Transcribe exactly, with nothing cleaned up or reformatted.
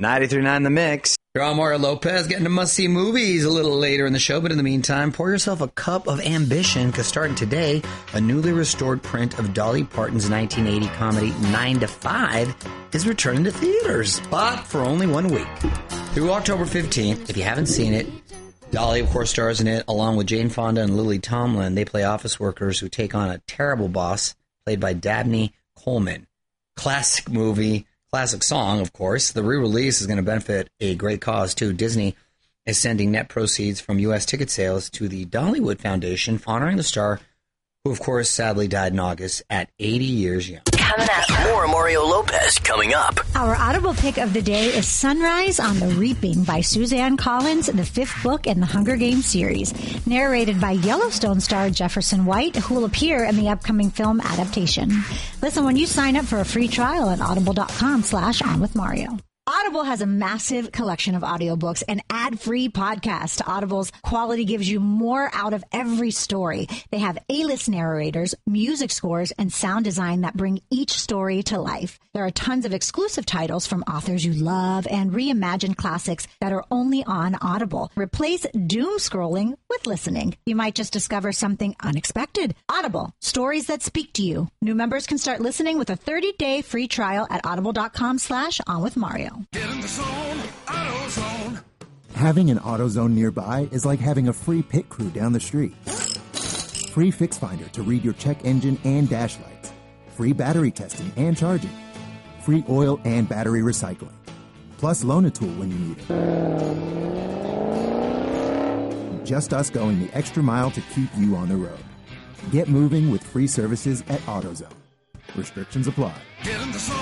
ninety-three point nine The Mix. You're Mario Lopez getting to must-see movies a little later in the show, but in the meantime, pour yourself a cup of ambition, because starting today, a newly restored print of Dolly Parton's nineteen eighty comedy nine to five is returning to theaters, but for only one week. Through October fifteenth, if you haven't seen it, Dolly, of course, stars in it, along with Jane Fonda and Lily Tomlin. They play office workers who take on a terrible boss, played by Dabney Coleman. Classic movie. Classic song, of course. The re-release is going to benefit a great cause, too. Disney is sending net proceeds from U S ticket sales to the Dollywood Foundation, honoring the star, who, of course, sadly died in August at eighty years young. Coming up. More Mario Lopez coming up. Our Audible pick of the day is Sunrise on the Reaping by Suzanne Collins, the fifth book in the Hunger Games series, narrated by Yellowstone star Jefferson White, who will appear in the upcoming film adaptation. Listen when you sign up for a free trial at audible.com slash on with Mario. Audible has a massive collection of audiobooks and ad-free podcasts. Audible's quality gives you more out of every story. They have A-list narrators, music scores, and sound design that bring each story to life. There are tons of exclusive titles from authors you love and reimagined classics that are only on Audible. Replace doom scrolling with listening. You might just discover something unexpected. Audible, stories that speak to you. New members can start listening with a thirty-day free trial at audible.com slash on with Mario. Get in the zone, AutoZone. Having an AutoZone nearby is like having a free pit crew down the street. Free Fix Finder to read your check engine and dash lights. Free battery testing and charging. Free oil and battery recycling. Plus loan a tool when you need it. Just us going the extra mile to keep you on the road. Get moving with free services at AutoZone. Restrictions apply. Get in the zone.